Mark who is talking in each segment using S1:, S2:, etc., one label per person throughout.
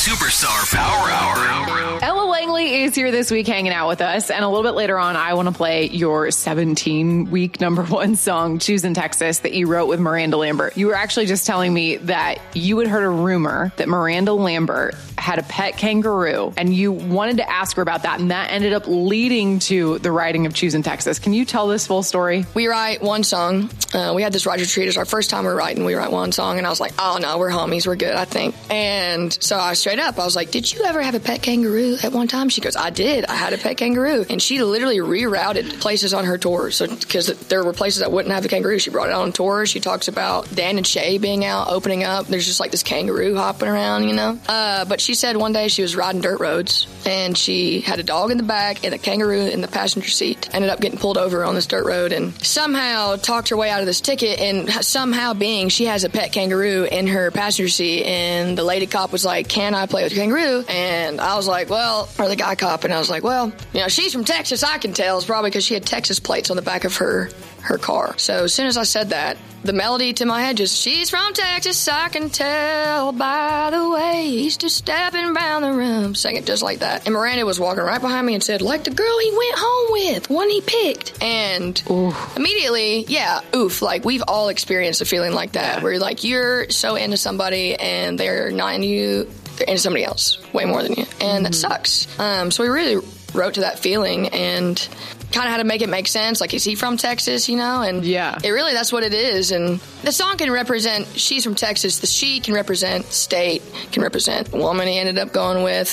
S1: Superstar Power Hour.
S2: Ella Langley is here this week hanging out with us. And a little bit later on, I want to play your 17-week number one song, Choosing Texas, that you wrote with Miranda Lambert. You were actually just telling me that you had heard a rumor that Miranda Lambert had a pet kangaroo, and you wanted to ask her about that, and that ended up leading to the writing of Choosing Texas. Can you tell this full story?
S3: We write one song. We had this writer's retreat. It's our first time we're writing. We write one song, and I was like, oh, no, we're homies. We're good, I think. And so I straight up, I was like, did you ever have a pet kangaroo at one time? She goes, I did. I had a pet kangaroo. And she literally rerouted places on her tour. So, because there were places that wouldn't have a kangaroo. She brought it on tour. She talks about Dan and Shay being out, opening up. There's just like this kangaroo hopping around, you know? But she said one day she was riding dirt roads, and she had a dog in the back and a kangaroo in the passenger seat. Ended up getting pulled over on this dirt road and somehow talked her way out of this ticket, and somehow being she has a pet kangaroo in her passenger seat, and the lady cop was like, can I play with your kangaroo? And I was like, well, or the guy cop, and I was like, well, you know, she's from Texas, I can tell. It's probably because she had Texas plates on the back of her car. So as soon as I said that, the melody to my head just, she's from Texas, I can tell by the way he's just stepping around the room. Sang it just like that. And Miranda was walking right behind me and said, like the girl he went home with, one he picked. And immediately, like we've all experienced a feeling like that, where like you're so into somebody and they're not into you, they're into somebody else way more than you. And that sucks. So we really wrote to that feeling and kind of had to make it make sense. Like, is he from Texas, you know? And it really, that's what it is. And the song can represent, she's from Texas. The she can represent state, can represent the woman he ended up going with.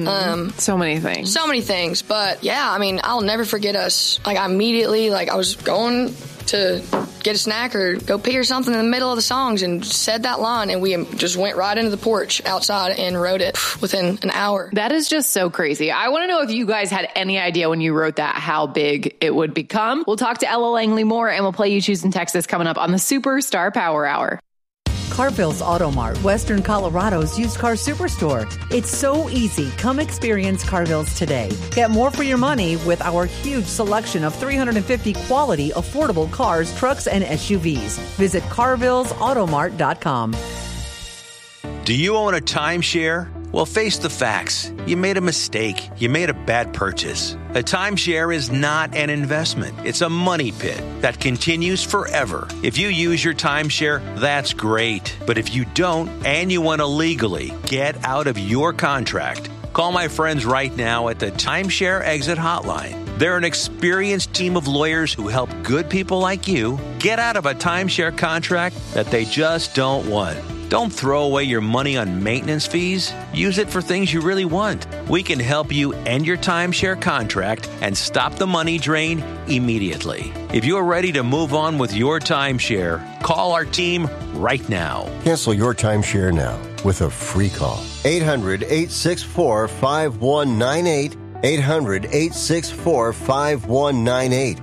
S2: So many things.
S3: So many things. But yeah, I mean, I'll never forget us. Like, I immediately, like, I was going to get a snack or go pee or something in the middle of the songs and said that line, and we just went right into the porch outside and wrote it within an hour.
S2: That is just so crazy. I want to know if you guys had any idea when you wrote that how big it would become. We'll talk to Ella Langley more, and we'll play you Choosing Texas coming up on the Superstar Power Hour.
S4: Carville's Auto Mart, Western Colorado's used car superstore. It's so easy. Come experience Carville's today. Get more for your money with our huge selection of 350 quality, affordable cars, trucks, and SUVs. Visit carvillesautomart.com.
S5: Do you own a timeshare? Well, face the facts. You made a mistake. You made a bad purchase. A timeshare is not an investment. It's a money pit that continues forever. If you use your timeshare, that's great. But if you don't, and you want to legally get out of your contract, call my friends right now at the Timeshare Exit Hotline. They're an experienced team of lawyers who help good people like you get out of a timeshare contract that they just don't want. Don't throw away your money on maintenance fees. Use it for things you really want. We can help you end your timeshare contract and stop the money drain immediately. If you're ready to move on with your timeshare, call our team right now.
S6: Cancel your timeshare now with a free call. 800-864-5198. 800-864-5198.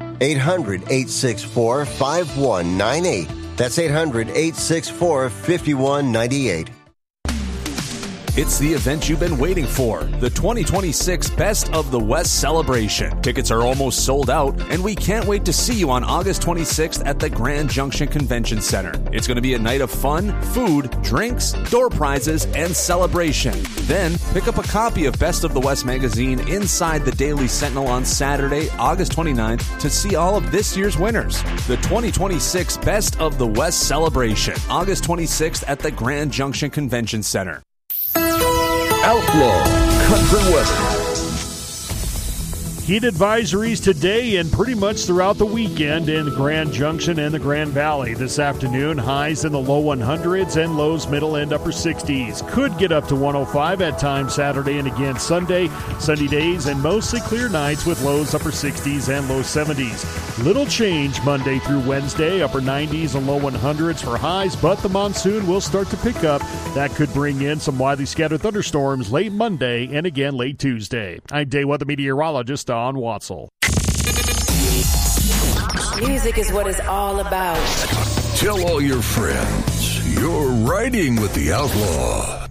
S6: 800-864-5198. That's 800-864-5198.
S7: It's the event you've been waiting for, the 2026 Best of the West celebration. Tickets are almost sold out, and we can't wait to see you on August 26th at the Grand Junction Convention Center. It's going to be a night of fun, food, drinks, door prizes, and celebration. Then, pick up a copy of Best of the West magazine inside the Daily Sentinel on Saturday, August 29th, to see all of this year's winners. The 2026 Best of the West celebration, August 26th at the Grand Junction Convention Center.
S8: Outlaw Country Weather.
S9: Heat advisories today and pretty much throughout the weekend in the Grand Junction and the Grand Valley. This afternoon, highs in the low 100s and lows middle and upper 60s. Could get up to 105 at times Saturday and again Sunday. Sunny days and mostly clear nights with lows upper 60s and low 70s. Little change Monday through Wednesday, upper 90s and low 100s for highs, but the monsoon will start to pick up. That could bring in some widely scattered thunderstorms late Monday and again late Tuesday. I'm day weather meteorologist Don Watzel.
S10: Music is what it's all about.
S8: Tell all your friends you're riding with the Outlaw.